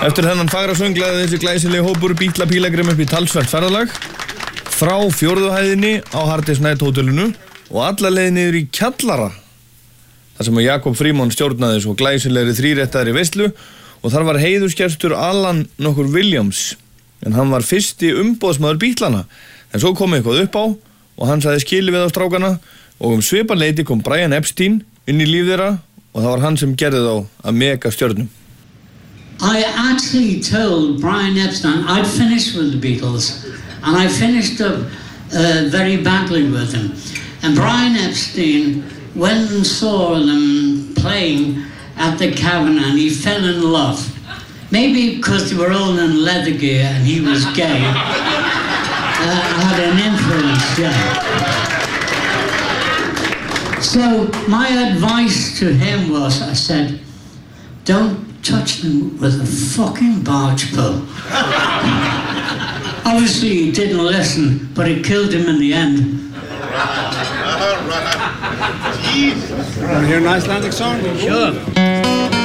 Eftir þennan fagra söng lagði þessi glæsilegi hópur Bítla Pílagrim upp í talsvert ferðalag frá 4. hæðinni á Hardis Night hótelinu og alla leið niður í kjallara þar sem Jakob Frímann stjórnaði svo glæsilegri þríréttaðri veislu og þar var heiðursgestur Alan nokkur Williams en hann var fyrsti umboðsmaður Bítlana en svo kom eitthvað upp á og hann sagði skilið við á strákana og svipað leyti kom Brian Epstein inn í líf þeirra og það var hann sem gerði þá að mega stjörnum. I actually told Brian Epstein I'd finished with the Beatles, and I finished up very badly with them. And Brian Epstein went and saw them playing at the Cavern, and he fell in love. Maybe because they were all in leather gear and he was gay. I had an influence, yeah. So my advice to him was, I said, don't touch them with a fucking barge pole. Obviously he didn't listen, but it killed him in the end. Want to hear an Icelandic song? Sure.